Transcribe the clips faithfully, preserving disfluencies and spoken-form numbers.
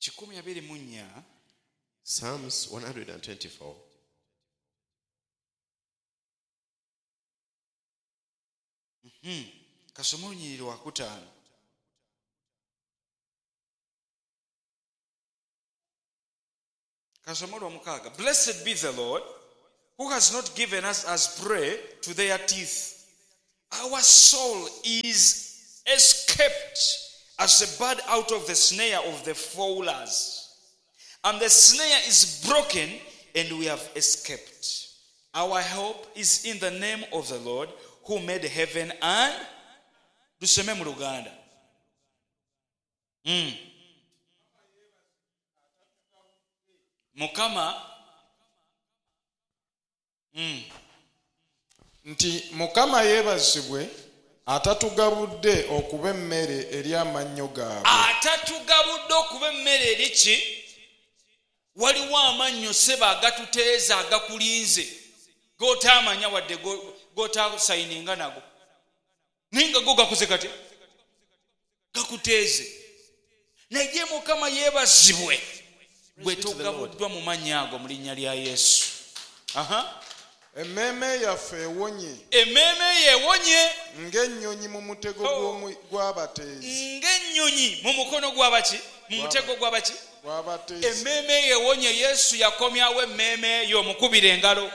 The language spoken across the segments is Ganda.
kikumi abiri mu nnya Psalms one hundred twenty-four. Hmm. Kasoma olunyiriri wakutaano. Kasoma olwomukaaga. Blessed be the Lord, who has not given us as prey to their teeth. Our soul is escaped as a bird out of the snare of the fowlers. And the snare is broken, and we have escaped. Our hope is in the name of the Lord, who made heaven and... Tuseme mu Luganda. Mm. Mukama. Mm. Nti Mukama yeebazibwe atatugabudde okuba emmere eri amannyo gaabwe. Atatugabudde okuba emmere eri ki? Waliwo amannyo seba agatuteeza agakulinze g'otaamanya wadde g'otaasayininga nago. Ninga go gakuze kati gakuteeze. Naye Mukama yeebazibwe bwe togabuddwa mu mannya ago mu linnya lya Yesu. Aha. Emmeeme yaffe ewonye. Emmeeme yeewonye ng'ennyonyi mu mutego gw'abateezi. Ng'ennyonyi mu mukono gw'abaki? Mu mutego gw'abaki? Gw'abateezi. Emmeeme yeewonye. Yesu yakomyawo emmeeme eyo omukubira engalo.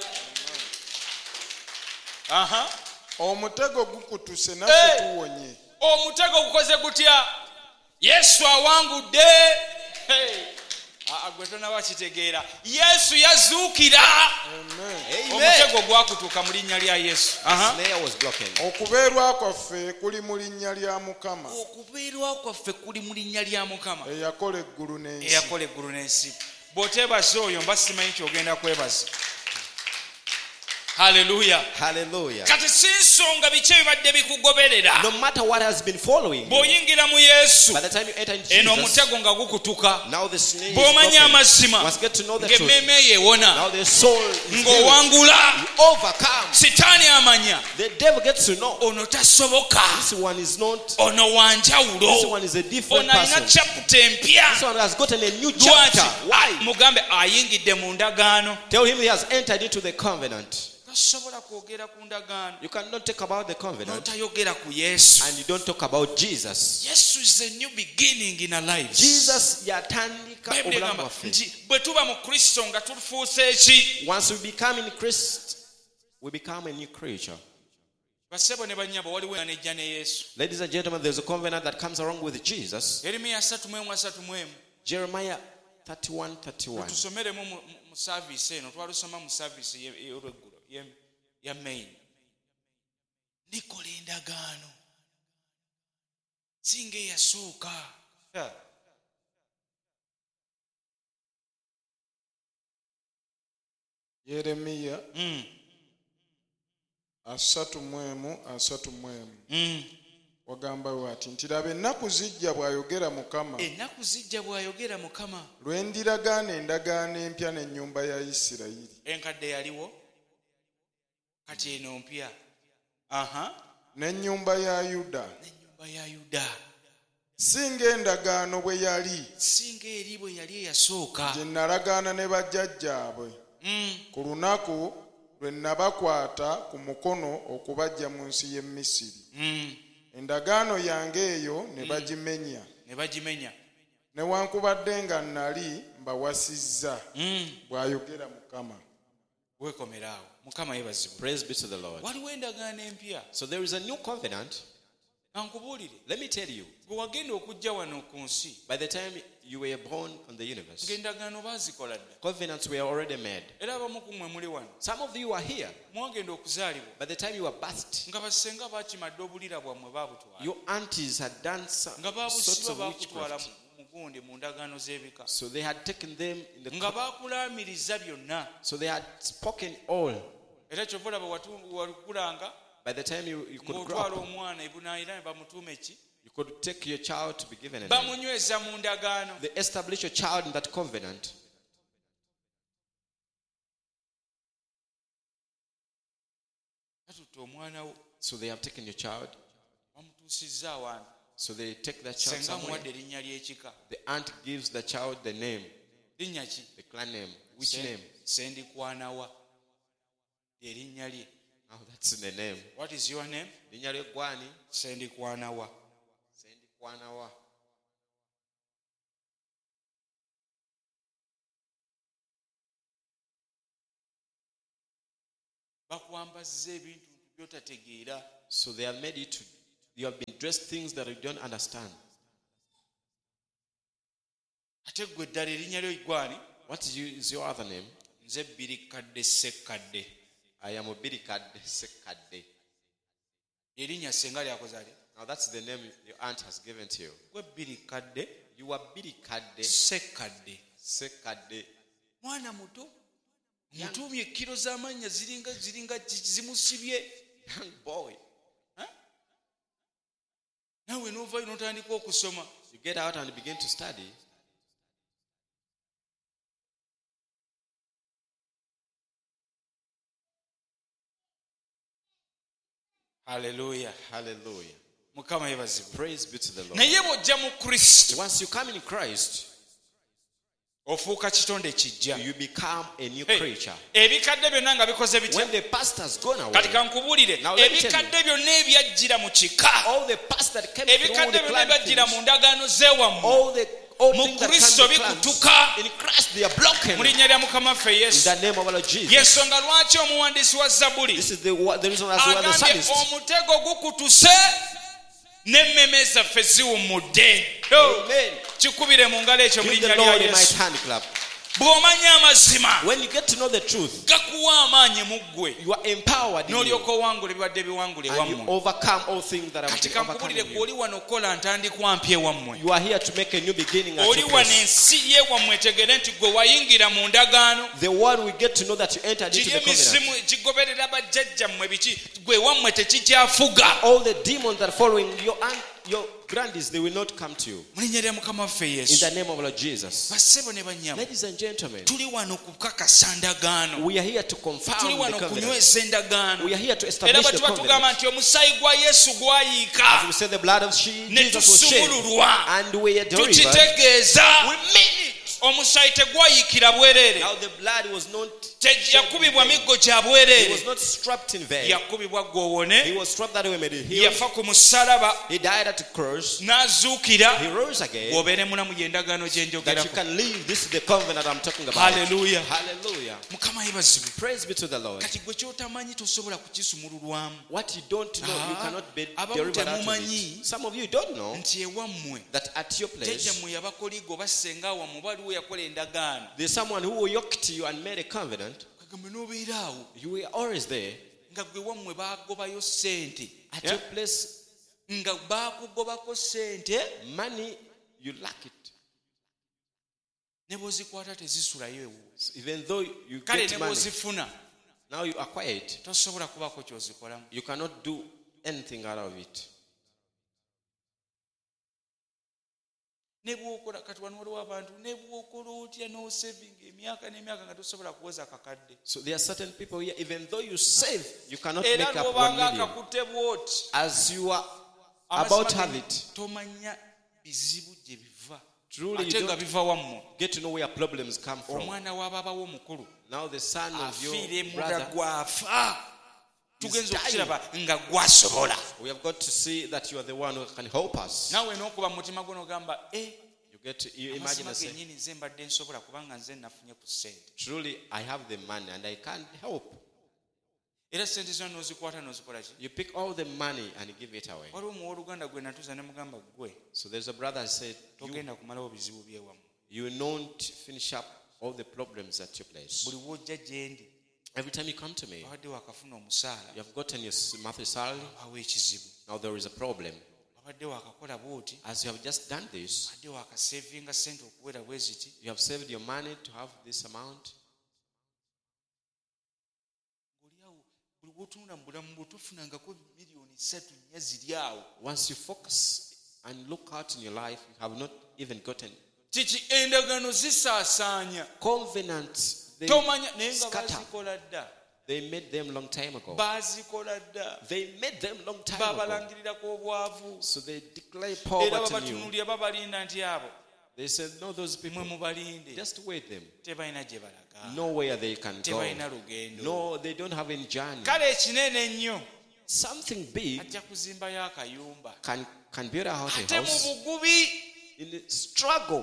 Aha. Omutego gukutuse naffe tuwonye. Omutego gukoze gutya? Yesu awangudde. Hey. Agwe tonaba kitegeera. Yesu yazuukira. Amen. Omutego gwakutuuka mu linnya lya Yesu. Snare was broken. Okubeerwa kwaffe kuli mu linnya lya Mukama. Okubeerwa kwaffe kuli mu linnya lya Mukama. Eyakola eggulu n'ensi. Eyakola eggulu n'ensi. Bw'oteebaza oyo mba simanyi ky'ogenda kwebaza. Hallelujah. Hallelujah. Kati si nsonga biki ebibadde bikugoberera. No matter what has been following you, bw'oyingira mu Yesu, by the time you enter in eno Jesus, omutego nga gukutuka. now the snare is Bw'omanya broken. amazima, Must get to know the truth. ng'emmeeme yeewona, Now the soul is healed. ng'owangula, You overcome. sitaani amanya, The devil gets to know ono tasoboka, this one is not. ono This wanjawulo, one is a different ono alina person. chapter empya. This one has gotten a new Lwaki? chapter. Why? Mugambe ayingidde mu ndagaano. Tell him he has entered into the covenant. Tasobola kwogera ku ndagaano You cannot talk about the covenant n'otayogera ku Yesu. and you don't talk about Jesus. Yesu is a new beginning in our lives. Jesus yatandika Bayibuli obulamu egamba bwaffe. nti bwe tuba mu Kristo nga tufuuse eki? Once we become in Christ, we become a new creature. Bassebo ne bannyabo waliwo enjja ne Yesu. Ladies and gentlemen, there's a covenant that comes along with Jesus. Yeremiya three one three. Jeremiah thirty-one thirty-one. Tusomeremu mu mu service eno, twalusoma mu service y'olweggulo ya main. Nikola endagaano singa eyasooka. Yeremiya Mm. asatu mu emu asatu mu emu. Mm. Wagamba wati nti laba ennaku zijja bw'ayogera Mukama. Ennaku zijja bw'ayogera Mukama. Lwe ndiragaana endagaano empya n'ennyumba ya Isirayiri. Enkadde yaliwo kati eno mpya. Aha. N'ennyumba ya Yuda. N'ennyumba ya Yuda. Singa endagaano bwe yali Singa eri bwe yali eyasooka. gye nalagaana ne bajjajjaabwe Mm. ku lunaku lwe nabakwata ku mukono okubaggya mu nsi y'e Misiri. Mm. Endagaano yange eyo ne bagimenya. Ne bagimenya. Newankubadde nga nali mbawasizza, Mm. bw'ayogera Mukama. Weekomeraawo. Mukama yeebazibwe. Praise be to the Lord. Waliwo endagaano empya. So there is a new covenant. Ankubuulire. Let me tell you, Gwe wagenda okujja wano ku nsi, by the time you were born on the universe, ng'endagaano baazikola dda. covenants were already made. Era abamu ku mmwe muli wano. Some of you are here. Mwagenda okuzaalibwa. By the time you were birthed, Nga bassenga baakimadde obulira bwammwe baabutwala. your aunties had done some Nga sorts baabusiba of baakutwala witchcraft. mu gundi mu ndagaano z'ebika. So they had taken them in the Nga baakulaamiriza byonna. so they had spoken all. Era kyova olaba watu- wakulanga By the time you, you could grow ng'otwala up, omwana ebunaayira ne bamutuuma eki? you could take your child to be given a name. Bamunyweza mu ndagaano. They establish your child in that covenant. Batutte omwana wo So they have taken your child. bamutuusizza awantu. So they take the child senga somewhere. muwadde erinnya ly'ekika. The aunt gives the child the name, Linnya ki? the clan name. Which Sen- name? Sendikwanawa. Erinnya lye. Oh, that's the name. What is your name? Linnya lye gwani? Sendikwanawa. Sendikwanawa. Bakwambazza ebintu by'otategeera. So they have made you to, you have been dressed things that you don't understand. Ate ggwe eddala erinnya lyo gwani? What is, you, is your other name? Nze Birikadde Ssekkadde. I am Obirikadde Sekadde. Erinnya senga lyakoze ali. Now that's the name your aunt has given to you. Gwe Birikadde You are Birikadde Ssekkadde. Sekadde. Mwana muto. Mutumye kilo z'amannya ziringa ziringa zimusibye. Young boy. Naawe n'ovaayo n'otandika okusoma. You get out and begin to study. Hallelujah. Hallelujah. Mukama yebazibwe. Praise be to the Lord. Naye bw'ojja mu Kristo Once you come in Christ, ofuuka kitonde kijja. you become a new Hey, creature. ebikadde byonna nga bikoze bitya? When the past has gone away, Kati kankubuulire Now let me tell you. ebikadde byonna ebyajjira mu kika, all the past that came through ebikadde the byonna clan ebyajjira things, mu ndagaano z'ewammwe, all the old mu things that Kristo can be clans, bikutuka in Christ they are broken. mu linnya lya Mukama waffe In Yesu. the name of our Lord Jesus. Yensonga lwaki omuwandiisi wa Zabbuli This is the, the reason as we are the agambye psalmist. omutego gukutuse n'emmeme zaffe ziwummudde. Yo, Amen. kikubire mu ngalo ekyo mu Give linnya the lya Lord a Yesu. mighty hand clap. Bw'omanya amazima When you get to know the truth, gakuwa amaanyi mu ggwe you are empowered in you, n'olyoka owangula ebibadde biwangula and you ewammwe. overcome all things that have Kati been overcome kankubulire in gwe you. oli wano okukola ntandikwa mpya ewammwe. You are here to make a new beginning at Oli your wano place. ensi y'ewammwe etegere nti gwe wayingira mu ndagaano. The word we get to know that you entered into Kiri the covenant. emisimu gigoberera bajjajjammwe biki gwe ewammwe tekikyafuga. All the demons that are following your aunt, your grandies, they will not come to you. Mu linnya lya Mukama waffe In Yesu. the name of Lord Jesus. Bassebo ne bannyabo, Ladies and gentlemen, tuli wano kukakasa ndagaano. we are here to Tuli confound the wano covenant. kunyweza endagaano. We are here to Era establish bwe the tuba tugamba covenant. nti omusaayi gwa Yesu gwayiika As we say, the blood of she- ne Jesus was shed, tusumululwa, and we are delivered. tukitegeeza We mean it. omusaayi tegwayiikira bwereere. Now the blood was not Te- shed in yakubibwa vain. miggo gya He bwereere. was not strapped in vain. Yakubibwa He gwowone, was strapped that we may be healed. yafa ku musalaba, He died at the cross. n'azuukira. He rose again. Bw'obeere mulamu gy'endagaano gye That you njogerako. can live. This is the covenant I'm talking about. Hallelujah. Hallelujah. Mukama yebazibwe. Praise be to the Lord. Kati gwe kyotamanyi tosobola kukisumululwamu. What you don't know, you Ah, cannot be abamu delivered out of temumanyi it. Some of you don't know nti ewammwe that at your place, jjajjammwe yabakoligo basenga wammwe baliwo yakola endagaano. there's someone who yoked you and made a covenant. Kagambe n'obeera awo You were always there. nga gwe wammwe baagobayo ssente. At Eh? your place, Nga baakugobako ssente money, you lack it. ne bw'ozikwata tezisulayo ewo. Even though you Kale ne get money, bw'ozifuna now you acquire it. tosobola kubaako ky'ozikolamu. You cannot do anything out of it. Ne bw'okola kati wano waliwo abantu ne bw'okola otya n'osevinga emyaka n'emyaka nga tosobola kuweza kakadde. So there are certain people here, even though you save, you cannot Era make up one n'obanga million. akakutte bw'oti As you are about to have it, tomanya bizibu gye biva. truly you Ate nga don't biva wammwe. get to know where problems come from. Omwana w'ababawo omukulu Now the son of your afiire muda brother, gwafa. Tugenza dying. okukiraba nga gwasobola. we have got to see that you are the one who can help us. Naawe n'okuba mu mutima gwo n'ogamba eh You get to, you imagine amazima and say, gennyini nze mbadde nsobola kubanga nze nafunye ku ssente. truly I have the money and I can't help. Era ssente zonna n'ozikwata n'ozikola ki? You pick all the money and give it away. Waliwo omuwooluganda gwe natuuza ne mugamba ggwe So there's a brother who said, you, togenda kumalawo bizibu by'ewammwe. you will not finish up all the problems at your place. Buli w'ojja gye ndi Every time you come to me, wabadde wakafuna omusaala you have gotten your monthly salary. wawo ekizibu. Now there is a problem. Wabadde wakakola bw'oti As you have just done this, wabadde wakasevinga ssente okuwera bwe ziti. you have saved your money to have this amount. Ng'oli awo buli w'otunula mu bulamu bwo tofunangako miliyoni ssatu nnya ziri awo. Once you focus and look out in your life, you have not even gotten Kiki endagaano zisaasaanya. covenants. They Tomanya naye nga scatter. bazikola dda. They made them long time ago. baazikola dda They made them long time ago. babalangirirako obwavu So they declare era poverty in you. babatunuulira babalinda nti abo They said, no, those people, mwe mubalinde just wait them. tebalina gye balaga Nowhere they can go. tebalina lugendo No, they don't have any journey. kale ekinene ennyo Something big ajja kuzimbayo akayumba can, can build out a ate mu house bugubi in the struggle.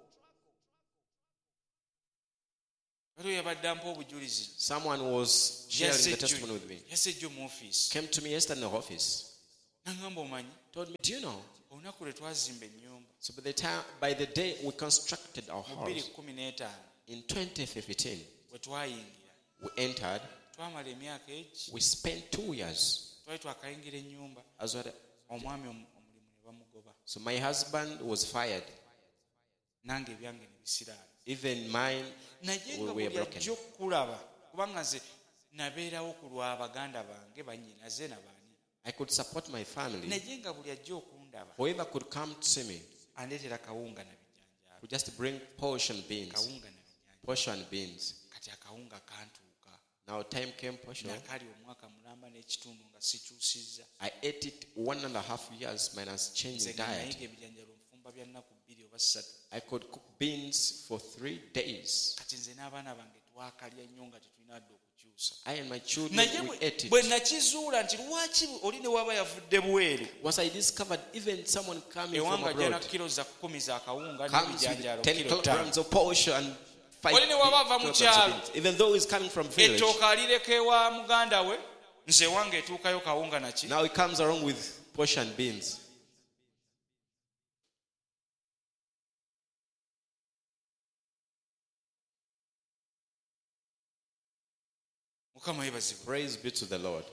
waliwo yabadde ampa obujulizi Someone was sharing Yazze the ejjo- testimony with me. yazze ejjo mu ofiisi Came to me yesterday in the office. nagamba omanyi Told me, do you know? olunaku lwe twazimba ennyumba So by the time, by the day we constructed our mu bbiri house kkumi n'etaano in twenty fifteen, bwe twayingira we entered. twamala emyaka egi We spent two years twali twakayingira ennyumba as well. omwami om- omulimu ne bamugoba So my husband was fired. nange ebyange ne bisiraala Even mine naye we nga were buli broken. ajja okukulaba kubanga nze nabeerawo ku lwa baganda bange bannyinaze nabaani I could support my family. naye nga buli ajja okundaba Whoever could come to see me andeetera kawunga na bijjanjaalo would just bring portion beans. kawunga na bijjanjaalo Portion beans. kati akawunga kantuuka Now time came portion. nakali omwaka mulamba n'ekitundu nga sikyusizza I ate it one and a half years minus nze changing nga diet. nayiga ebijjanjaalo nfumba bya nnaku bbiri oba ssatu I could cook beans for three days. kati nze n'abaana bange twakalya nnyo nga tetulina dde okukyusa I and my children, naye we bwe- ate bwe it. nakizuula nti lwaki oli ne waba yavudde bwere Once I discovered even someone coming from ewanga ajja na abroad kilo za kkumi za kawunga comes n'ebijanjaalo with ten kilo ttaano kilograms of portion and five Oli ne waba ava mu kilograms kyalo. of beans. Even though he's coming from village, ettooka alireka ewa muganda we nze ewange etuukayo kawunga naki now he comes along with portion beans. mukama yebazibwe Praise be to the Lord.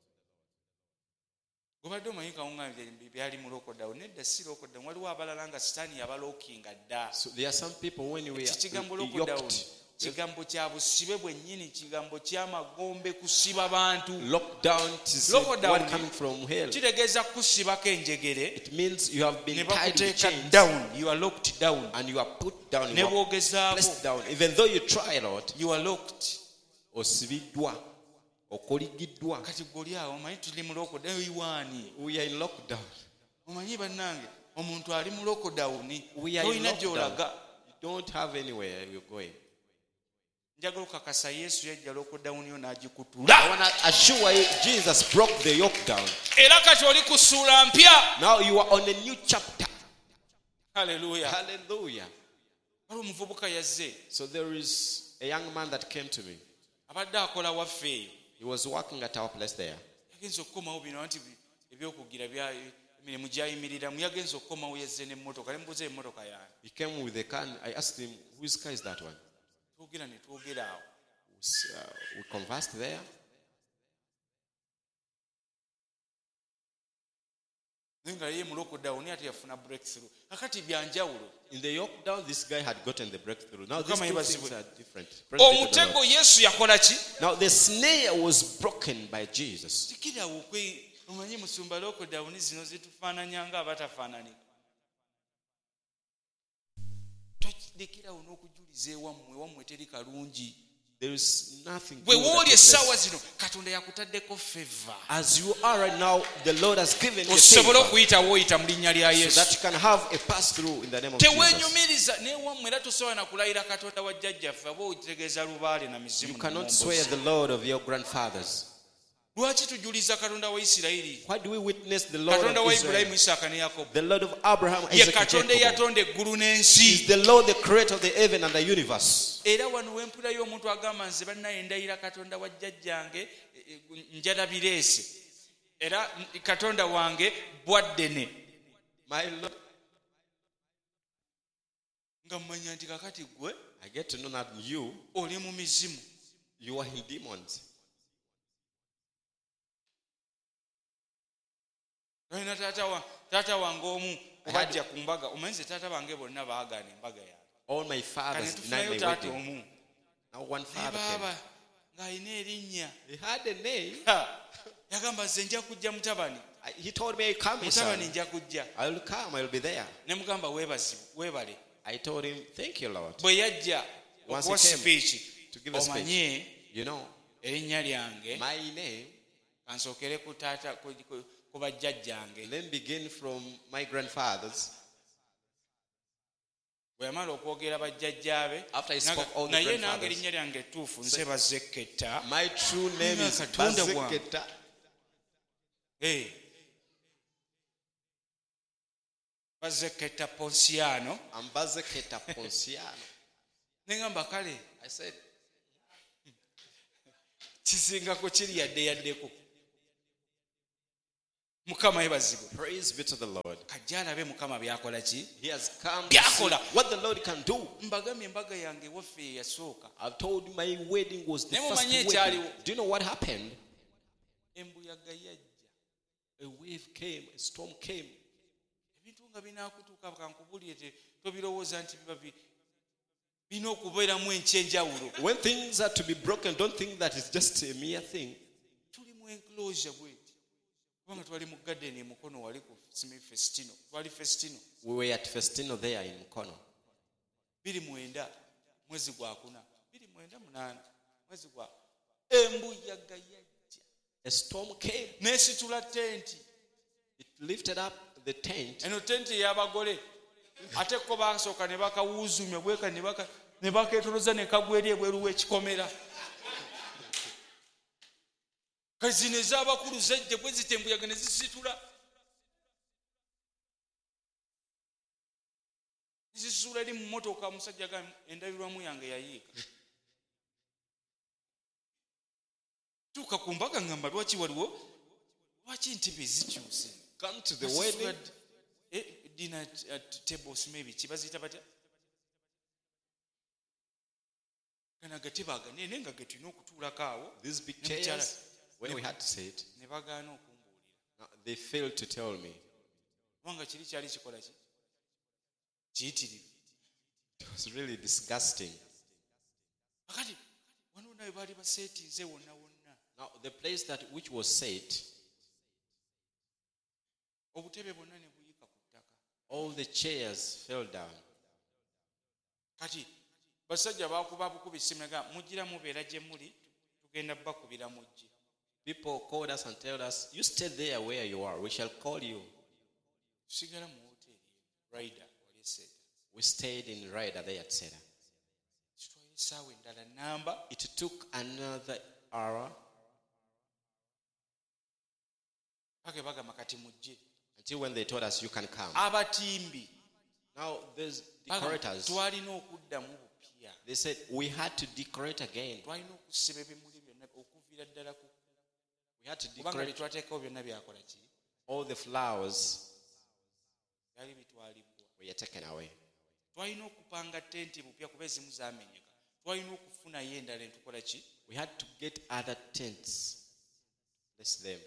gobadde omanyi kawunga bye- byali mu lokodawo nedda si lokodawo waliwo abalala nga sitaani yabalookinga dda So there are some people when we Eki are kigambo we lokodawo yoked, kigambo kya busibe bwennyini kigambo ky'amagombe kusiba bantu lockdown, it is Lockdown. word coming from hell. kitegeeza kusibako enjegere It means you have ne been tied with bakuteeka chains down you are locked down and you are put down, ne you are bwogezaako placed down. Even though you try, Lord, you are locked osibiddwa, okoligiddwa. kati goli awo omanyi tuli mu lokodawo iwaani We are in lockdown. omanyi bannange omuntu ali mu lokodawuni We are in tolina lockdown. gy'olaga You don't have anywhere you're going. njagala okakasa yesu yajja lokodawuni yo I n'agikutula want to assure you, Jesus broke the yoke down. era kati oli ku ssuula mpya Now you are on a new chapter. haleluya Hallelujah. wali omuvubuka yazze So there is a young man that came to me. abadde akola waffe eyo He was working at our place there. yagenza okukomawo bino nti ebyokugira bya emirimu gyayimiriramu yagenza okukomawo yazze n'emmotoka ne mbuza emmotoka yange He came with a car. and I asked him, whose car is that one? twogera ne twogera awo Uh, we conversed there. naye nga ye mulokodawuni ate yafuna breakthrough kakati byanjawulo In the yoke down, this guy had gotten the breakthrough. Now these Mukama two yebazibwe. things are different. Praise be to the omutego Lord. yesu yakola ki Now the snare was broken by Jesus. tikirawo kwe omanyi musumba lokodawuni zino zitufaananya nga abatafaanani tolekerawo n'okujuliza ewammwe ewammwe teri kalungi There is nothing bwe good that wooli takes essaawa place. zino katonda yakutaddeko feva As you are right now, the Lord has given you osobole favor okuyitawo oyita mu linnya lya so yesu that you can have a pass through in the name of Jesus. teweenyumiriza newammwe era tosobola na kulayira katonda wa jjajjaffe aba otegeeza lubaale na mizimu You cannot na swear mombozi. the Lord of your grandfathers. lwaki tujuliza katonda wa isirayiri Why do we witness the Lord katonda of wa Israel? ibulayimu isaaka ne yakobo The Lord of Abraham, ye Isaac, and katonda Jacob. eyatonda eggulu He n'ensi is the Lord, the creator of the heaven and the universe. era wano wempulayo omuntu agamba nze bannaye ndayira katonda wa jjajjange e, e, njalabireese era n- katonda wange bwaddene My Lord, nga mmanya nti kakati gwe I get to know that you, oli mu mizimu you are in demons. olina taata wa- taata wange omu obajja ku mbaga omanyi nze taata bange bonna baagaana embaga yange All my kane fathers denied tufunayo my taata wedding. omu Now one naye father came. baaba ng'alina erinnya He had a name. Ha! yagamba nze nja kujja mutabani I- He told me, come, my mutabani son. nja kujja I will come, I will be there. ne mugamba weebazibu weebale I told him, thank you, Lord. bwe yajja Once okuwa he came sipiiki to give a speech. omanye You know, erinnya lyange My name, kansookere ku taata ku- ku- ku bajjajjange let me begin from my grandfathers. bwe yamala okwogera bajjajjaabe After he spoke all the naye nange grandfathers. erinnya lyange ettuufu nze Bazeketa. My true name is Katonda bwange. Bazeketa. Eh. Bazeketa Ponsiano. I'm Bazeketa Ponciano. Nengamba kale I said, kisingako kiri yadde yaddeko. Mukama yebazibwe. praise be to the Lord. Kajja alabe Mukama byakola ki? He has come to see Byakola. what the Lord can do. Mbagambye embaga yange waffe eyasooka. I've told you my wedding was the Naye first mumanyi wedding. ekyaliwo. Do you know what happened? Embuyaga yajja. A wave came, a storm came. Ebintu nga binaakutuuka kankubulire tobirowooza nti biba bi- birina okubeeramu enkyenjawulo. When things are to be broken, don't think that it's just a mere thing. Tuli mu enclosure bweti. Kubanga twali mu garden emukono wali ku Smith Festino. Twali Festino. We were at Festino there in Mukono. Biri mwenda mwezi gwa kuna. Biri mwenda munaana mwezi gwa. Embuyaga yajja. A storm came. N'esitula tenti. It lifted up the tent. Eno tenti ey'abagole. Ate ko baasooka ne bakawuuzumya bweka ne baka ne bakeetoloza ne kagwa eri ebweru w'ekikomera. Kazino ez'abakulu zejje bwe zita embuyaga ne zisitula. Zisitula eri mu mmotoka omusajja ga endabirwamu yange yayiika. Tuuka ku mbaga ngamba lwaki waliwo lwaki ntebe zikyuse. Come to the wedding. Eh, dinner at tables maybe kibazita batya kana gateba aganene nga getulina okutuulako awo These big ne mukyala- chairs, when we had to sit, ne bagaana okumbuulira now they failed to tell me. kubanga kiri kyali kikola ki kiyitirivu. It was really disgusting. akati wano nawe baali baseetinze wonna wonna Now, the place that which was set, obutebe bwonna ne buyika ku ttaka. all the chairs fell down. Kati basajja baakuba bukubi simega mugira mubeera gye muli tugenda bakubira mujje. People called us and told us, you stay there where you are. We shall call you. Tusigala mu hoteeri Ryder wali eseeta. We stayed in Ryder there at Seda. Kitwala essaawa endala namba It took another hour pake bagamba kati mujje. until when they told us you can come. Abatimbi Now, there's bagamba, decorators. twalina okuddamu bupya. They said we had to decorate again. Twalina okusiba ebimuli byonna okuviira ddala ku We had to kubanga bye decorate twateekawo byonna byakola ki all the flowers byali bitwalibbwa. were taken away. Twalina okupanga tenti bupya kuba ezimu zaamenyeka. Twalina okufunayo endala entukola ki We had to get other tents. Bless them.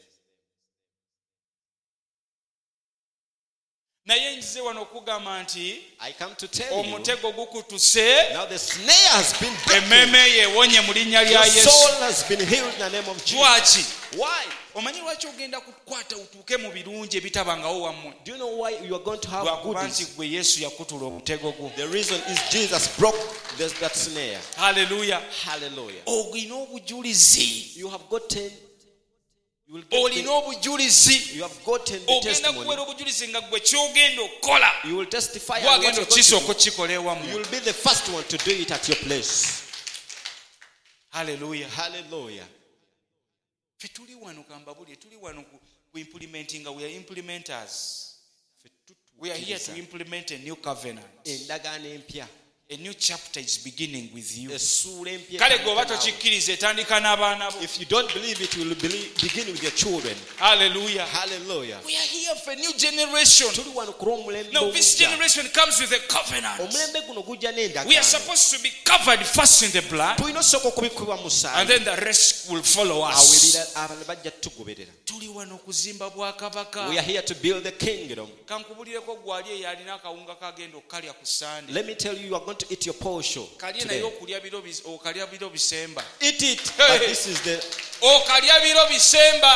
naye nzize wano okugamba nti I come to tell you, omutego gukutuse now the snare has been broken. emmeeme yeewonye mu linnya lya Your Yesu. soul has been healed in the name of Jesus. Lwaki Why? omanyi lwaki ogenda kukwata utuuke mu birungi ebitabangawo wammwe? Do you know why you are going to have lwakuba nti goodies? gwe Yesu yakutula omutego gwo. The reason is Jesus broke this, that snare. Haleluya. Hallelujah. Olina obujulizi. You have gotten, you will get Olina the, obujulizi. you have gotten the Ogenda testimony. kuweera obujulizi nga gwe kyogenda okukola You will testify on what gwagenda you're going okukisooka to okukikola do. You ewammwe. will be the first one to do it at your place. Haleluya. Hallelujah. Ffe tuli wano kambabulye tuli wano ku ku implementing we are implementers. We are here to implement a new covenant. Endagaano empya. A new chapter is beginning with you. Essuula empya Kale etandika gweoba naawe. tokikkiriza etandika n'abaana bo. If you don't believe it, you will believe, begin with your children. Hallelujah. Hallelujah. We are here for a new generation. Tuli wano ku lw'omulembe Now this ogujja. generation comes with a covenant. Omulembe guno gujja We are n'endagaano. supposed to be covered first in the blood, Tulina osooka okubikubibwa mu and musaayi. then the rest will follow Awo us. ebirala abalala bajja tugoberera. Tuli wano kuzimba bwakabaka. We are here to build the kingdom. Kankubulireko gwali eyo alina akawunga kagenda okalya ku Sunday. Let me tell you, you are going to eat your portion Kalye naye today. okulya biro bis- okalya biro bisemba. Eat it. Hey. But this is the Okalya biro bisemba.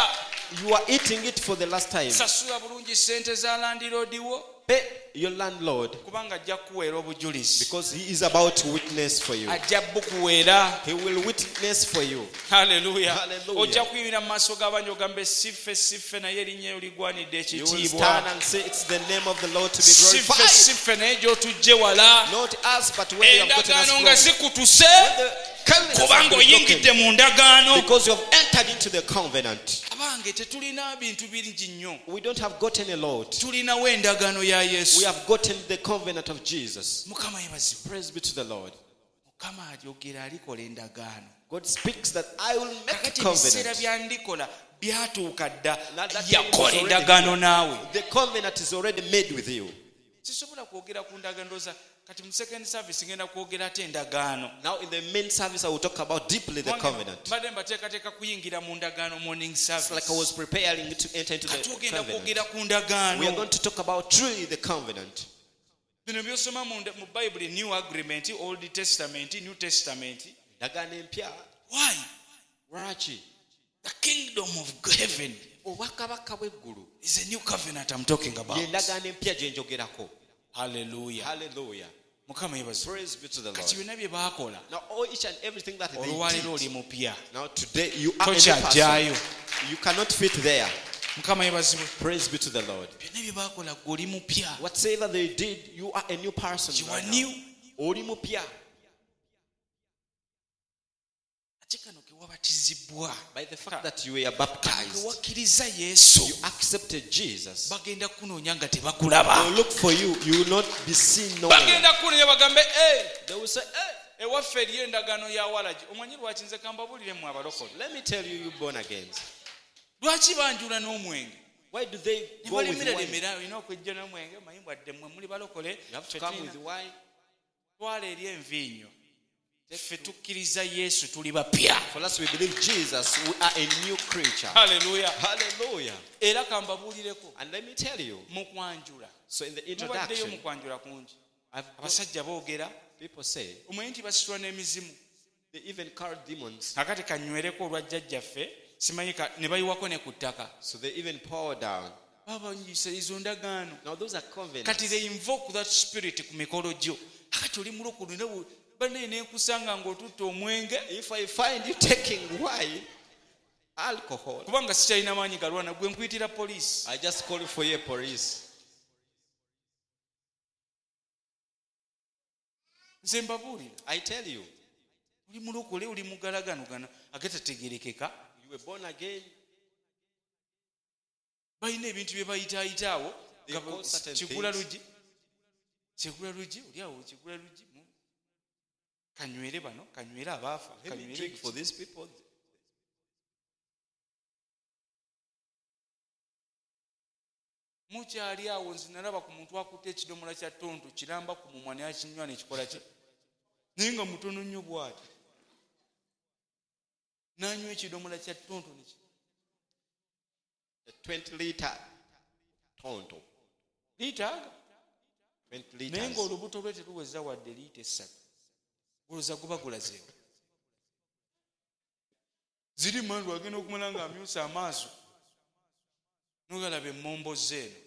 You are eating it for the last time. Sasula bulungi sente za landlord wo. Pay your landlord Kubanga ajja kuweera obujulizi. because he is about to witness for you. Ajja bukuweera. He will witness for you. Hallelujah. Hallelujah. Ojja kuyimira mu maaso g'abantu ogambe siffe siffe naye erinnya lyo ligwanidde You will stand ekitiibwa. and say it's the name of the Lord to be Siffe glorified. siffe naye gy'otujje wala. Not us, but where you have gotten us Endagaano nga from. zikutuse The covenant has kubanga been oyingidde broken mu ndagaano. because you have entered into the covenant. Abange tetulina bintu bingi nnyo. We don't have gotten a lot. Tulinawo endagaano ya Yesu. We have gotten the covenant of Jesus. Mukama yebazibwe. Praise be to the Lord. Mukama alyogera alikola endagaano. God speaks that I will make a Kakati ebiseera covenant. byandikola byatuuka dda. Now that time Yakola is already endagaano here. naawe. The covenant is already made with you. Sisobola kwogera ku ndagaano ndowooza kati mu second service ngenda kwogera ate endagaano. Now in the main service I will talk about deeply the covenant. Mbadde mbateekateeka kuyingira mu ndagaano morning It's service. like I was preparing to enter into Kati the ogenda covenant. kwogera ku We are ndagaano. going to talk about truly the covenant. Bino byosoma mu mu Bible, New Agreement, Old Testament, New Testament. Ndagaano empya. Why? Lwaki? The kingdom of heaven Obwakabaka bw'eggulu is a new covenant I'm talking about. ye ndagaano empya gye njogerako. Hallelujah. Hallelujah. Mukama yebaze. Praise be to the Kati Lord. byonna bye baakola Now all each and everything that they olwaleero oli did. mupya. Now today you are a new Tokyajjaayo. person. You cannot fit there. Mukama yebazibwe. Praise be to the Lord. Byonna bye baakola ggwe oli mupya. Whatever they did, you are a new person. You are right now. new. Oli mupya. Ate kano ke wabatizibwa. By the fact that you were baptized, Ke wakkiriza Yesu. you accepted Jesus. Bagenda kunoonya nga They tebakulaba. will look for you. You will not be seen nowhere. Bagenda kunoonya bagambe eh They will say, hey, ewaffe eriyo endagaano ya walagi. Omanyi lwaki nze kambabuliremu abalokole. let me tell you, you born again. Lwaki banjula n'omwenge? Why do they Ne go with balimira wine? lemera olina okwejja n'omwenge manyi bwadde mmwe muli balokole. You have to Ffe come tulina- with wine. twala eri envinnyo. Ffe tukkiriza Yesu tuli bapya. For us, we believe Jesus. We are a new creature. Hallelujah. Hallelujah. Era kambabuulireko And let me tell you. mu kwanjula. So in the Mubaddeyo introduction, mu kwanjula kungi. I've Abasajja boogera people say omanyi nti basitula n'emizimu. they even call demons. Kakati kanywereko olwa jjajjaffe simanyi ka- ne bayiwako ne ku ttaka. So they even pour down. Babanyisa izo ndagaano. Now those are covenants. Kati they invoke that spirit ku mikolo gyo. Akati oli mulokole ne banne n'enkusanga ng'otutta omwenge. If I find you taking wine, alcohol, Kubanga sikyalina maanyi galwana gwe nkuyitira poliisi. I just call for your police. Nze mbabuulira. I tell you, Oli mulokole oli mugalaganogana agatategerekeka. you were born again. Balina ebintu bye bayitaayitaawo. They call certain Kigula things. lugi. Kigula lugi oli awo kigula lugi. Kanywere bano, kanywere abaafa. Let me kanywere drink biki. for these people. Mukyali awo nze nalaba ku muntu akutte ekidomola kya ttonto kiramba ku mumwa naye akinywa nekikola ki naye nga mutono nnyo bw'ati n'anywa ekidomola kya ttonto neki A twenty liter tonto. liitaaga twenty naye liters. ng'olubuto lwe teruweza wadde liita essatu guluza guba gulazeewo ziri mandu agenda okumala ng'amyusa amaaso nogalaba emmombo zeeno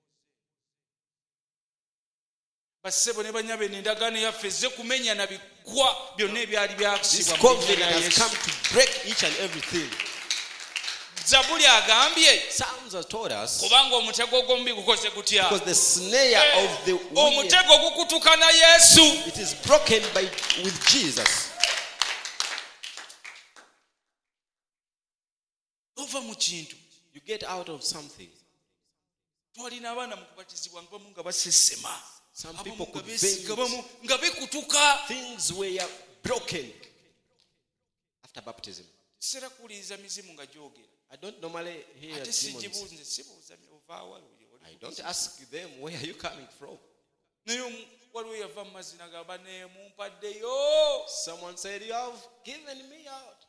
bassebo ne banyabo endagaano yaffe ezze kumenya na biggwa byonna ebyali This byakisibwa mu covenant linnya lya has Yesu. come to break each and everything. Zabuli agambye Psalms have told us kubanga omutego gw'omubi gukoze gutya because the snare of the wicked, omutego gukutuka na Yesu. it is broken by with Jesus. Ova mu kintu You get out of something. twalina abaana mu kubatizibwa nga bamu nga basesema Some abamu people nga could beesiga faint. bamu nga bikutuka. Things were broken after baptism. Sera kuwuliriza mizimu nga gyogera I don't normally hear ate demons. sigibuuze sibuuza ovaawa I don't ask them, where are you coming from? naye omu- waliwo yava mu mazina gamba ne mumpaddeyo Someone said, you have given me out.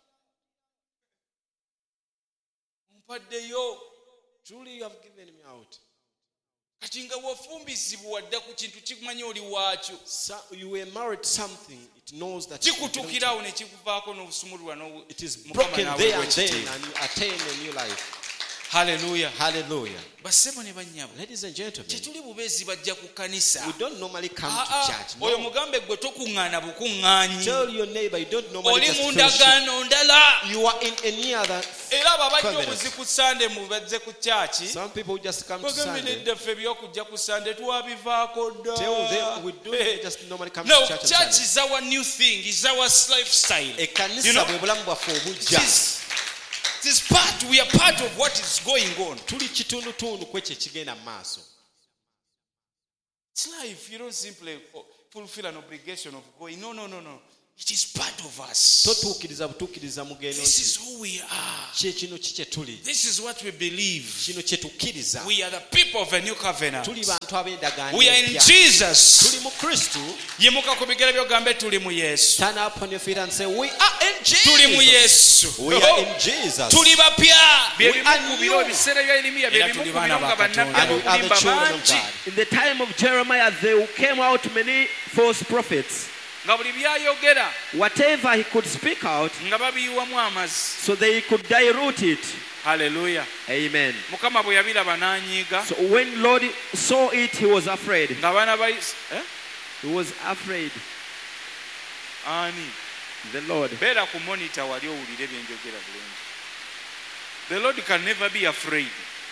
mumpaddeyo. Truly, you have given me out. Kati nga wafumbizibwa dda ku kintu kimanyi oli waakyo So you were married something, it knows that you don't- kikutukirawo ne kikuvaako n'obusumululwa n'obu- it is Mukama broken n'aweebwa there and then, ekitiibwa. and you attain a new life. Hallelujah. Hallelujah. Basebo ne bannyabo. Ladies and gentlemen, Tetuli bubeezi bajja ku kanisa. we don't normally come Ah, to ah, church. oyo No. mugambe gwe tokuŋŋaana bukuŋŋaanyi. Tell your neighbor you don't normally Oli just mu fellowship. ndagaano ndala. You are in any other. Era abo abajja Covenant. obuzi ku Sande mu bazze ku kyaki. Some people just come to Bagambye Sunday. nedda ffe by'okujja ku Sande twabivaako dda. Tell them we don't Eh. just normally come No, to church on church Sunday. is our new thing, is our lifestyle. You Ekkanisa know, bwe bulamu bwaffe it obujja. is, it is part, we are part of what is going on. Tuli kitundutundu kwekyo ekigenda mu maaso. It's life. You don't simply fulfill an obligation of going. No, no, no, no. It is part of us. Totuukiriza butuukiriza mugendo This nti is who we are. kye kino kikye tuli. This is what we believe. Kino kye tukkiriza. We are the people of a new covenant. Tuli bantu ab'endagaano We are in empya. Jesus. Tuli mu Kristo. Yimuka ku bigere by'ogambe tuli mu Yesu. Stand up on your feet and say, we are in Tuli mu Jesus. Yesu. We are in Jesus. Tuli bapya. Bye We bimu are ku biro new. ebiseera bya Yeremiya bye Era bimu tuli ku baana biro nga ba bannabbi Katonda. And we are the ab'obulimba children of bangi. God. In the time of Jeremiah, there came out many false prophets. Nga buli byayogera Whatever he could speak out, nga babiyiwamu amazzi. so they could dilute it. Haleluya. Amen. Mukama bwe yabiraba n'anyiiga So when Lord saw it, he was afraid. ng'abaana ba Is- eh? He was afraid. Ani The Lord. beera ku monitor wali owulire bye njogera bulungi. The Lord can never be afraid.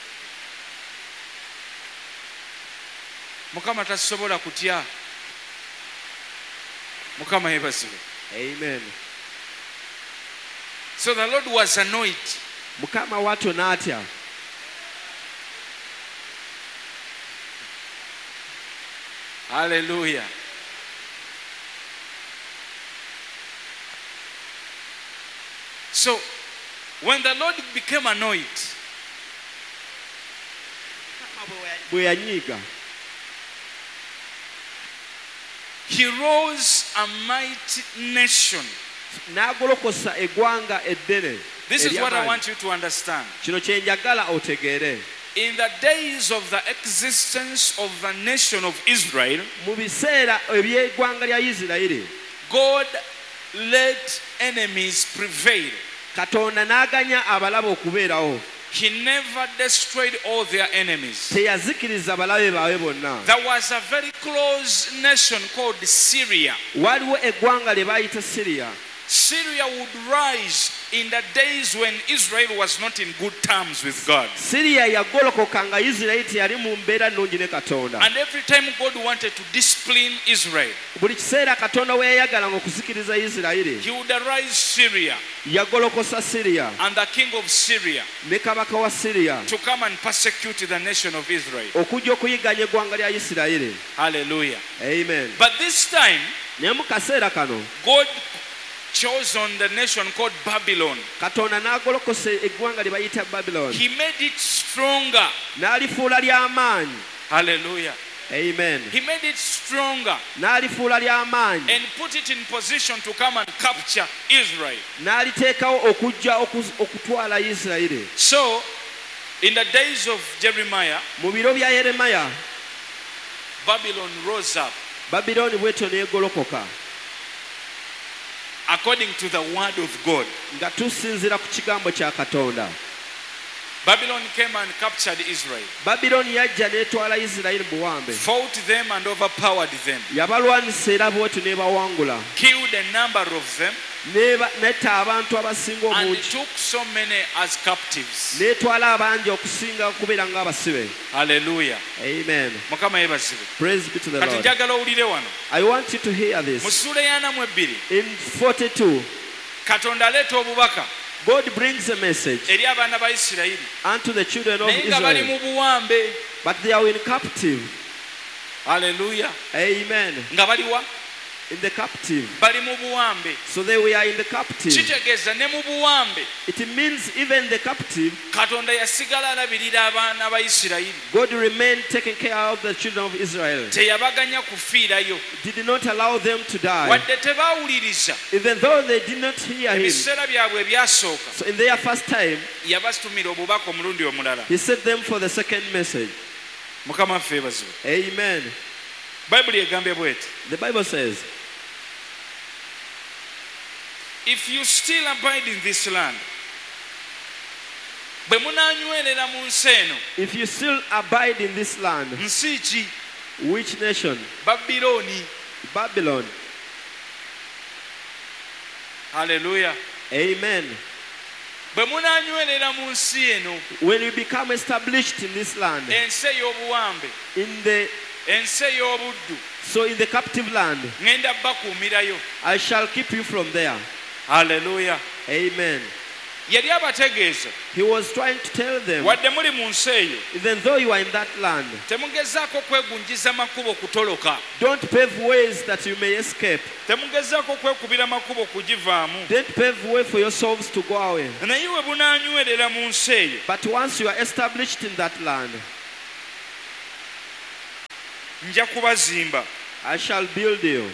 Mukama tasobola kutya. Mukama yebazibwe. Amen. So the Lord was annoyed. Mukama watu natya. Hallelujah. So when the Lord became annoyed, Bwe yanyiiga. he rose a mighty nation. N'agolokosa eggwanga eddene. This is what I ery'amaanyi. want you to understand. Kino kye njagala otegeere. In the days of the existence of the nation of Israel, Mu biseera eby'eggwanga lya Isirayiri, God let enemies prevail. Katonda n'aganya abalabe okubeerawo. He never destroyed all their enemies. Teyazikiriza balabe baabwe bonna. There was a very close nation called Syria. Waliwo eggwanga lye baayita Siriya. Syria would rise in the days when Israel was not in good terms with God. Siriya yagolokoka nga Isirayiri teyali mu mbeera nnungi ne Katonda. And every time God wanted to discipline Israel, Buli kiseera Katonda we yayagalanga okusikiriza Isirayiri, he would arise Syria yagolokosa Siriya and the king of Syria ne kabaka wa Siriya to come and persecute the nation of Israel. okujja okuyigganya eggwanga lya Isirayiri. Hallelujah. Amen. But this time, Naye mu kaseera kano God chose on the nation called Babylon. Katonda n'agolokosa eggwanga lye bayita Babylon. He made it stronger. N'alifuula ly'amaanyi. Hallelujah. Amen. He made it stronger N'alifuula ly'amaanyi. and put it in position to come and capture Israel. N'aliteekawo okujja okus- okutwala Isirayiri. So, in the days of Jeremiah, Mu biro bya Yeremaya, Babylon rose up Babilooni bwetyo n'egolokoka according to the word of God. nga tusinziira ku kigambo kya Katonda. Babylon came and captured Israel, Babilooni yajja n'etwala Isirayiri buwambe. fought them and overpowered them, Yabalwanisa era bwetyo n'ebawangula. killed a number of them, N'eba- n'etta abantu abasinga and obungi. took so many as captives. N'etwala abangi okusinga kubeera ng'abasibe. Hallelujah. Amen. Mukama yebazibwe. Praise be to the Kati Lord. njagala owulire wano. I want you to hear Mu this. ssuula y'ana mu ebbiri, In forty-two, Katonda aleeta obubaka God brings a message eri abaana ba Isirayiri. unto the children of Naye nga bali Israel, mu buwambe. but they are in captive. Hallelujah. Amen. Nga bali wa? In the captive. Bali mu buwambe. So they were in the captive. Kitegeeza ne mu buwambe It means even the captive, Katonda yasigala alabirira abaana ba Isirayiri. God remained taking care of the children of Israel. Teyabaganya kufiirayo. Did not allow them to die. Wadde tebaawuliriza Even though they did not hear him. ebiseera byabwe ebyasooka, So in their first time, yabatumira obubaka omulundi omulala. he sent them for the second message. Mukama waffe yeebazibwe. Amen. Bayibuli egambye bw'eti, The Bible says, if you still abide in this land, bwe munaanywerera mu nsi eno, if you still abide in this land, nsi ki? which nation? Babilooni. Babylon. Haleluya. Amen. Bwe munaanywerera mu nsi eno, When you become established in this land, ensi ey'obuwambe, in the ensi ey'obuddu, so in the captive land, ŋŋenda bakuumirayo. I shall keep you from there. Haleluya. Amen. Yali abategeeza, He was trying to tell them, wadde muli mu nsi eyo, even though you are in that land, temugezaako kwegunjiza makubo kutoloka. don't pave ways that you may escape. Temugezaako kwekubira makubo kugivaamu. Don't pave way for yourselves to go away. Naye we bunaanywerera mu nsi eyo, But once you are established in that land, nja kubazimba. I shall build you.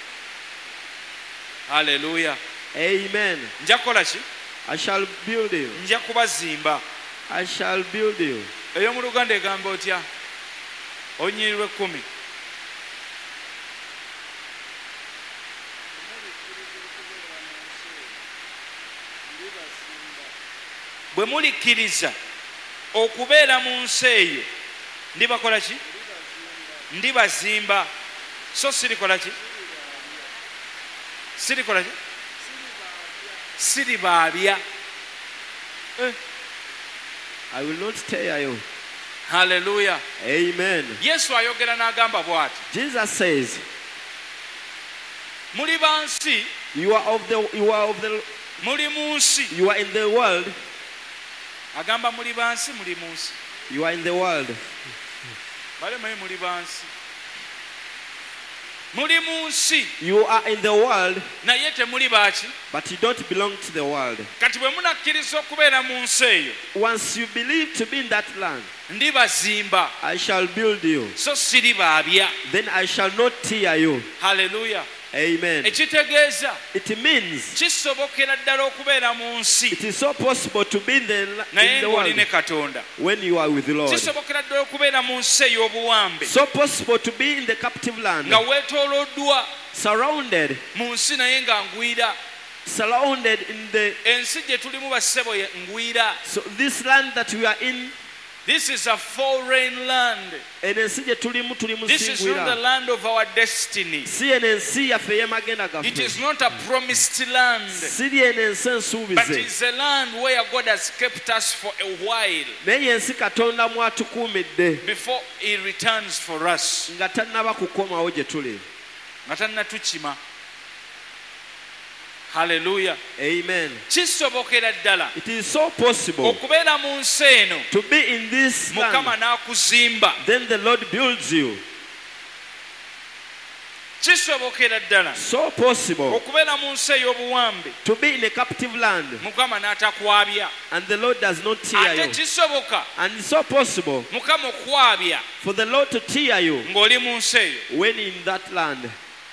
Haleluya. Amen. Nja kukola ki? I shall build you. Nja kubazimba. I shall build you. Ey'omu Luganda egamba otya? Onnyirirwa ekkumi. Bwe mulikkiriza okubeera mu nsi eyo, ndibakola ki? Ndibazimba. So sirikola ki? Sirikola ki? Siribaabya. Eh. I will not tear you. Haleluya. Amen. Yesu ayogera n'agamba bw'ati, Jesus says, muli ba nsi, you are of the you are of the muli mu nsi. you are in the world. Agamba muli ba nsi, muli mu nsi. You are in the world. Balemayo muli ba nsi. Muli mu nsi, You are in the world, naye temuli baaki. but you don't belong to the world. Kati bwe munakkiriza okubeera mu nsi eyo, Once you believe to be in that land, ndibazimba, I shall build you. so siribaabya. Then I shall not tear you. Haleluya. Amen. Ekitegeeza It means kisobokera ddala okubeera mu nsi it is so possible to be in the, la- naye in the ng'oli ne world Katonda. when you are with the Lord. Kisobokera ddala okubeera mu nsi ey'obuwambe So possible to be in the captive land, nga weetooloddwa surrounded, mu nsi naye nga ngwira. surrounded in the. Ensi gye tulimu bassebo ye ngwira. So this land that we are in, This is a foreign land. eno ensi gye tulimu tulimu This is not the singwira. land of our destiny. Si eno ensi yaffe ey'amagenda It is gaffe. not a promised land, Si eno ensi but ensuubize. it's a land where God has kept us for a while Naye ensi Katonda mwatukuumidde before He returns for us. nga tannaba kukomawo gye tuli. Nga tannatukima. Hallelujah. Amen. Kisobokera ddala It is so possible okubeera mu nsi eno, to be in this Mukama land. n'akuzimba. Then the Lord builds you. Kisobokera ddala So possible okubeera mu nsi ey'obuwambe, to be in a captive land, Mukama n'atakwabya. and the Lord does not tear Ate you. kisoboka And it's so possible Mukama okwabya for the Lord to tear you ng'oli mu nsi eyo. when in that land.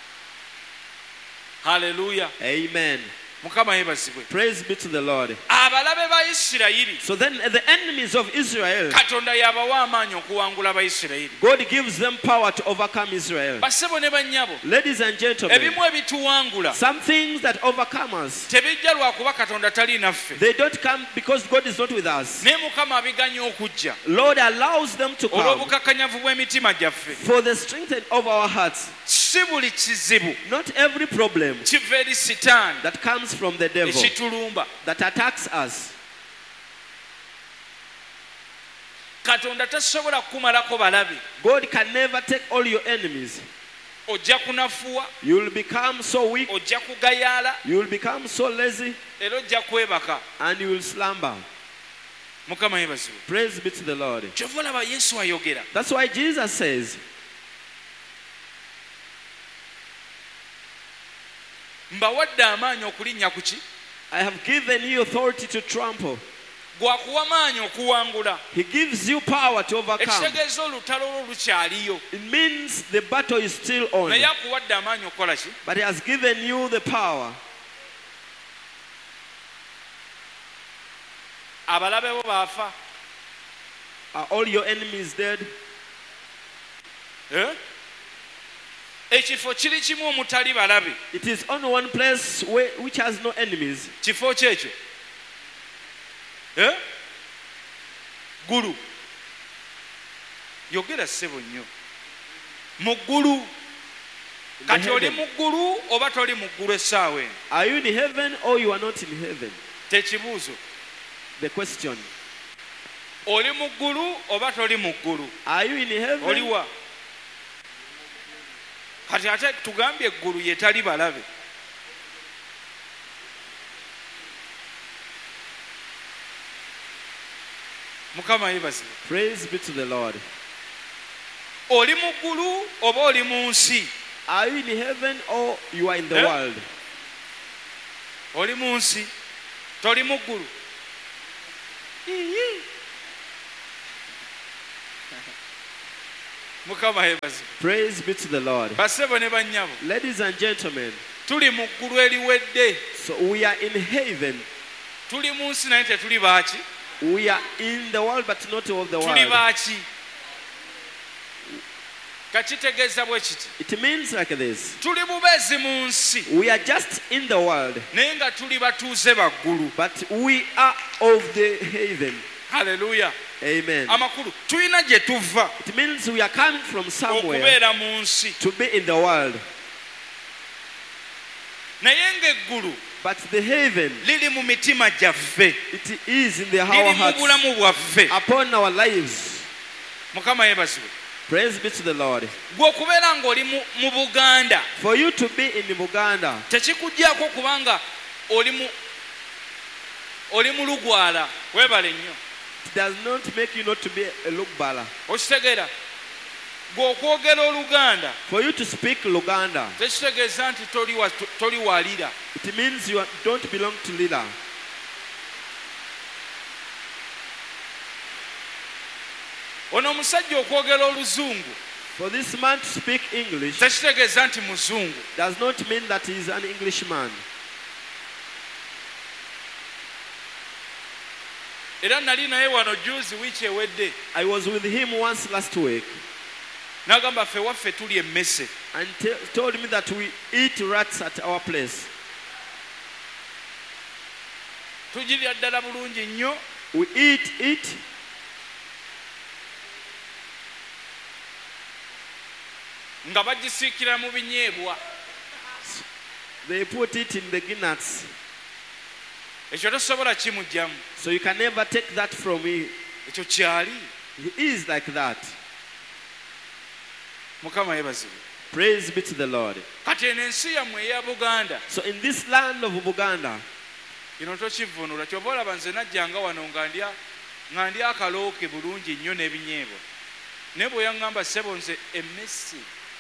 Haleluya. Amen. Mukama yeebazibwe. Praise be to the Lord. Abalabe ba Isirayiri, So then the enemies of Israel, Katonda y'abawa amaanyi okuwangula Abayisirayiri. God gives them power to overcome Israel. Bassebo ne bannyabo, Ladies and gentlemen, ebimu ebituwangula some things that overcome us, tebijja lwakuba Katonda tali naffe, they don't come because God is not with us. naye Mukama abiganya okujja Lord allows them to come olw'obukakkanyavu bw'emitima gyaffe. for the strength of our hearts. Si buli kizibu Not every problem kiva eri Sitaani that comes from the devil ekitulumba. that attacks us. Katonda tasobola kukumalako balabe. God can never take all your enemies. Ojja kunafuwa, You will become so weak, ojja kugayaala, you will become so lazy, era ojja kwebaka. and you will slumber. Mukama yeebazibwe. Praise be to the Lord. Kyova olaba Yesu ayogera. That's why Jesus says, Mbawadde amaanyi okulinnya ku ki? I have given you authority to trample. Gwakuwa maanyi okuwangula. He gives you power to overcome. Ekitegeeza olutalo olwo lukyaliyo. It means the battle is still on. Naye akuwadde amaanyi okukola ki? But he has given you the power. Abalabe bo baafa. Are all your enemies dead? Eh? Ekifo kiri kimu omutali balabe. It is only one place where, which has no enemies. Kifo kyekyo. Eh? ggulu yogera ssebo nnyo mu ggulu kati oli mu ggulu oba toli mu ggulu essaawa eno Are you in heaven or you are not in heaven? tekibuuzo The question. oli mu ggulu oba toli mu ggulu Are you in heaven? oliwa kati ate tugambye eggulu yetali balabe mukama yeebazibwe Praise be to the Lord. oli mu ggulu oba oli mu nsi Are you in heaven or you are in the Eh? world? oli mu nsi toli mu ggulu mukama yeebazibwe Praise be to the Lord. bassebo ne bannyabo Ladies and gentlemen, tuli mu ggulu eriwedde so we are in heaven. tuli mu nsi naye tetuli baaki We are in the world but not of the tuli world. baaki kakitegeeza bwe kiti It means like this. tuli bubeezi mu nsi We are just in the world, naye nga tuli batuuze baggulu but we are of the heaven. haleluya Amen. amakulu tulina gye tuva It means we are coming from somewhere okubeera mu nsi to be in the world. naye ng'eggulu But the heaven, liri mu mitima gyaffe it is in the our liri mu hearts, bulamu bwaffe upon our lives. mukama yeebazibwe Praise be to the Lord. gwe okubeera ng'oli mu- mu buganda For you to be in Buganda, tekikuggyako kubanga oli mu oli mu lugwala weebale nnyo it does not make you not to be a Lugbala. okitegeera gwe okwogera oluganda For you to speak Luganda, tekitegeeza nti toli wa- toli walira it means you are- don't belong to Lila. ono omusajja okwogera oluzungu For this man to speak English tekitegeeza nti muzungu does not mean that he is an Englishman. era nali naye wano juzi wiiki ewedde I was with him once last week n'agamba ffe waffe tuli emmese and te- told me that we eat rats at our place. tugirya ddala bulungi nnyo We eat it nga bagisiikira mu binyeebwa they put it in the guinness. ekyo tosobola kimugyamu So you can never take that from me. ekyo kyali He is like that. mukama yeebazibwe Praise be to the Lord. kati eno ensi yammwe eya buganda So in this land of Buganda, kino tokivunula kyova olaba nze najjanga wano nga ndya nga ndya akalooke bulungi nnyo n'ebinyeebwa naye bwe yaŋŋamba ssebo nze emmesi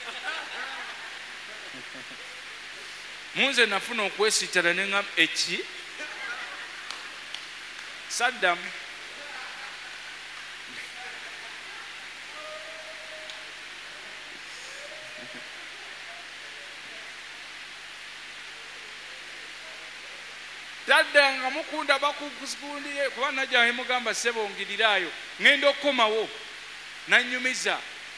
munze nafuna okwesittala ne ŋŋamba eki saddamu tadda nga mukunda bakukundiye kuba najja emugamba ssebo ngirirayo ŋŋenda okukomawo nannyumiza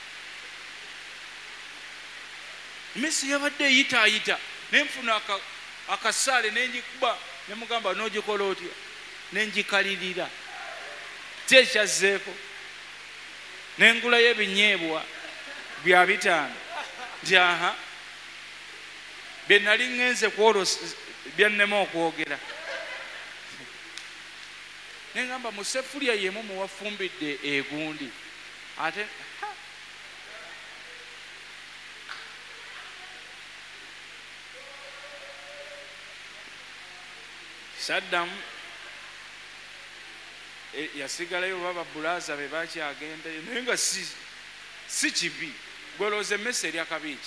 mesi yabadde eyitaayita nenfuna aka- akasaale nenjikuba nemugamba n'ogikola otya nenjikalirira ki ekyazzeeko nengulayo ebinyeebwa bya bitaano nti aha bye nali ŋŋenze kwolo byannema okwogera nengamba mu sefuliya yemu muwafumbidde egundi ate ha! saddamu e, yasigalayo baba bulaza be bakyagendayo naye nga si, si kibi gwelooza emmese erya kabiiki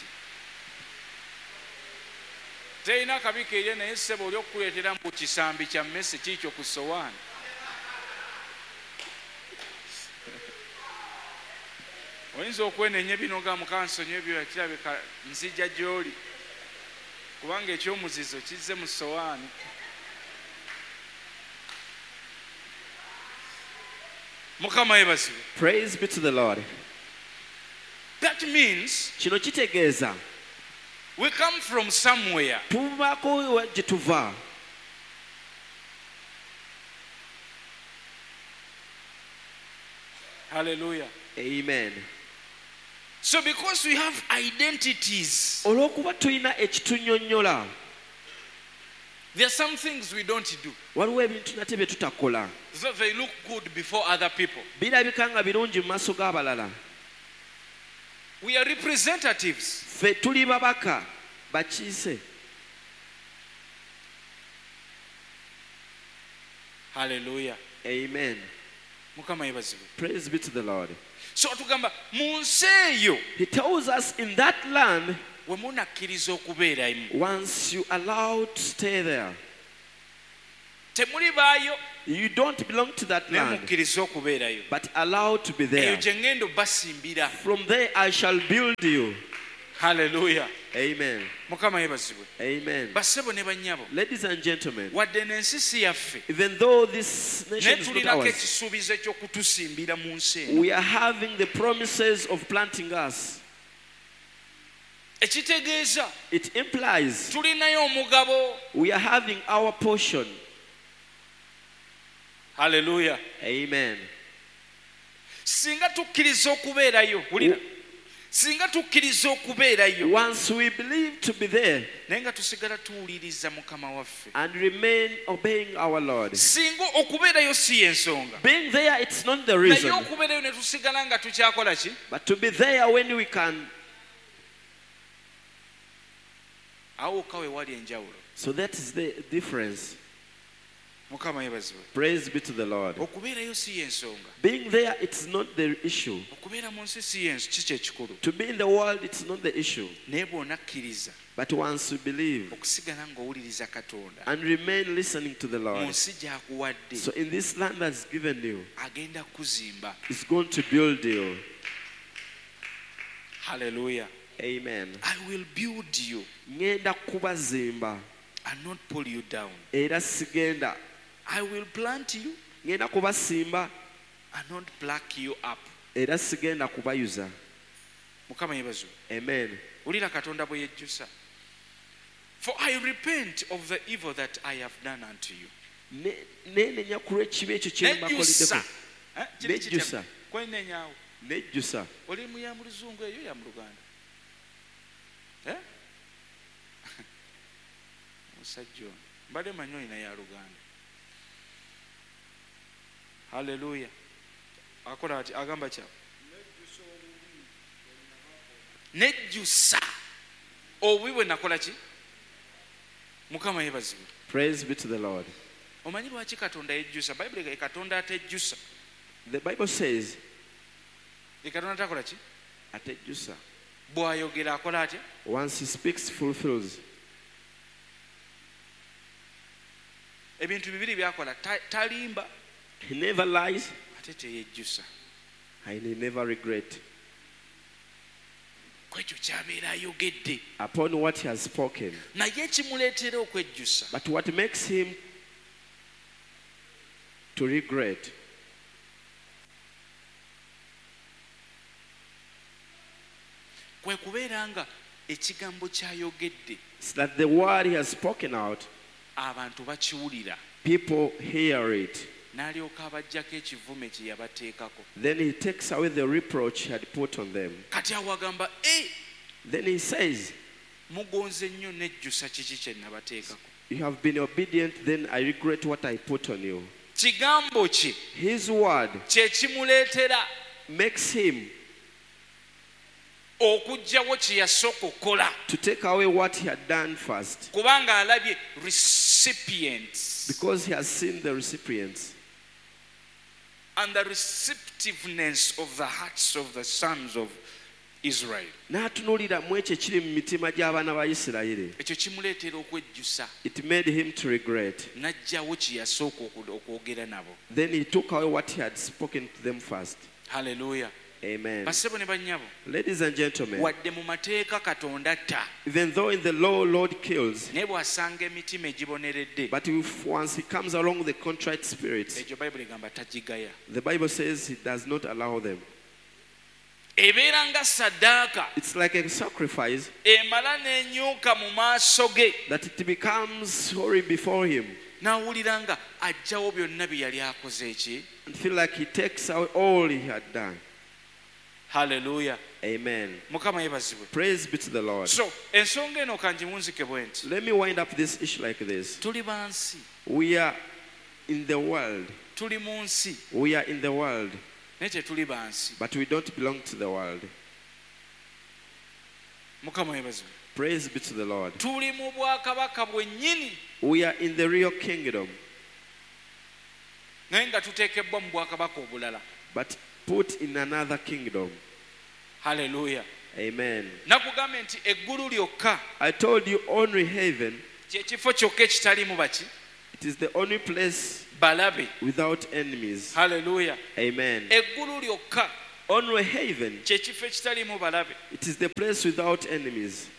terina akabi keerya naye ssebo oli okukuleetera mu kisambi kya mmese kiikyo ku sowaani oyinza okwenenya bino ga mukansonyi ebyo kirabika nzija gy'oli kubanga ekyomuzizo kizze mu sowaani mukama yeebazibwe praise be to the Lord. that means Kino kitegeeza we come from somewhere tuvako gye tuva. Hallelujah. Amen. So because we have identities, Olw'okuba tulina ekitunyonnyola, there are some things we don't do. waliwo ebintu nate bye tutakola. So they look good before other people. Birabika nga birungi mu maaso g'abalala. We are representatives. Ffe tuli babaka bakiise. Hallelujah. Amen. Mukama yebazibwe. Praise be to the Lord. So tugamba mu nsi eyo He tells us in that land, we munakkiriza okubeeramu. once you allow to stay there, Temuli baayo you don't belong to that naye land, mukkiriza okubeerayo. but allowed to be Eyo there. gye ngenda basimbira. From there I shall build you. Hallelujah. Amen. Mukama yebazibwe. Amen. Bassebo ne bannyabo. Ladies and gentlemen, Wadde n'ensi si yaffe. even though this Naye nation is not tulinako ours, ekisuubizo eky'okutusimbira mu nsi eno. we are having the promises of planting us. Ekitegeeza It implies tulinayo omugabo. we are having our portion. Hallelujah. Amen. Singa tukkiriza okubeerayo. Wulira. Singa tukkiriza okubeerayo. Once we believe to be there Naye nga tusigala tuwuliriza Mukama waffe. and remain obeying our Lord. Singa okubeerayo si y'ensonga. Being there, it's not the Naye reason. okubeerayo ne tusigala nga tukyakola ki? But to be there when we can. Awo wokka we wali enjawulo. So that is the difference. Mukama yebazibwe. Praise be to the Lord. Okubeerayo si y'ensonga. Being there, it's not the issue. Okubeera mu nsi si y'ensi kiki ekikulu. To be in the world, it's not the issue. Naye bw'onakkiriza But once you believe okusigala ng'owuliriza Katonda and remain listening to the mu Lord. nsi gy'akuwadde So in this land that's given you, agenda kuzimba. it's going to build you. Hallelujah. Amen. I will build you Ngenda kubazimba and not pull you down. era sigenda. I will plant you Ngenda kubasimba and not pluck you up. era sigenda kubayuza. Mukama yebazibwe. Amen. Wulira Katonda bwe yejjusa. For I repent of the evil that I have done unto you. Ne- neenenya ku lw'ekibi ekyo kye Nejjusa. mbakoliddeko. Eh, kiri kitya? Nejjusa. Kwenenyaawo. Nejjusa. Oli mu ya mu luzungu eyo ya mu Luganda. Eh? Musajja ono. Mbadde manyi olina ya Luganda. Hallelujah. Akola ati agamba kya. Nejjusa. Obubi bwe nakola ki? Mukama yebazibwe. Praise be to the Lord. Omanyi lwaki Katonda yejjusa? Bayibuli e Katonda atejjusa. The Bible says, E Katonda takola ki? atejjusa. Bw'ayogera akola atya? Once he speaks, fulfills. Ebintu bibiri byakola. Ta- Talimba He never lies ate teyejjusa. and he never regrets. Ku ekyo ky'abeera ayogedde. Upon what he has spoken. Naye ekimuleetera okwejjusa But what makes him to regret kwe kubeera nga ekigambo ky'ayogedde is that the word he has spoken out, abantu bakiwulira people hear it. n'alyoka abaggyako ekivume kye yabateekako. Then he takes away the reproach he had put on them. Kati awo agamba e Then he says, mugonze nnyo nejjusa kiki kye nabateekako. you have been obedient, then I regret what I put on you. Kigambo kye His word kye kimuleetera makes him okuggyawo kye yasooka okukola to take away what he had done first, kubanga alabye recipients because he has seen the recipients and the receptiveness of the hearts of the sons of Israel. n'atunuulira mu ekyo ekiri mu mitima gy'abaana ba Isirayiri. Ekyo kimuleetera okwejjusa It made him to regret. n'aggyawo kye yasooka oku- okwogera nabo. Then he took away what he had spoken to them first. Hallelujah. Amen. Bassebo ne bannyabo, Ladies and gentlemen, wadde mu mateeka Katonda atta, even though in the law Lord kills, naye bw'asanga emitima egiboneredde, but if once he comes along the contrite spirits, egyo Bayibuli egamba tagigaya. the Bible says he does not allow them. ebeera nga saddaaka It's like a sacrifice emala n'enyuka mu maaso ge that it becomes sorry before him n'awulira nga ajjawo byonna bye yali akoze eki. and feel like he takes out all he had done. Haleluya. Amen. Mukama yebazibwe. Praise be to the Lord. So ensonga eno kangimunzike bwe nti Let me wind up this issue like this. tuli bansi, We are in the world. tuli mu nsi We are in the world, naye tetuli bansi. but we don't belong to the world. Mukama yebazibwe. Praise be to the Lord. Tuli mu bwakabaka bwennyini We are in the real kingdom, naye nga tuteekebbwa mu bwakabaka obulala. but put in another kingdom. Haleluya. Amen. Nakugambe nti eggulu lyokka I told you only heaven, kye kifo kyokka ekitalimu baki it is the only place balabe. without enemies. Haleluya. Amen. Eggulu lyokka Only heaven, kye kifo ekitalimu balabe. it is the place without enemies.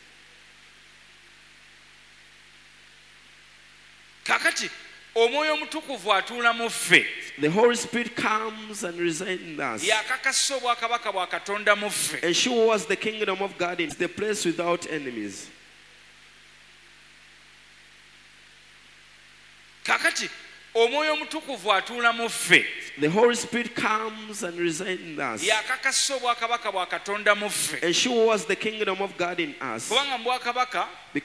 Kakati omwoyo omutukuvu atuula mu ffe The Holy Spirit comes and resides in us. yakakasa obwakabaka bwa katonda mu ffe. And she was the kingdom of God. It's the place without enemies. Kakati omwoyo omutukuvu atuula mu ffe The Holy Spirit comes and resides in us. yakakasa obwakabaka bwa katonda mu ffe. And she was the kingdom of God in us. Kubanga mu bwakabaka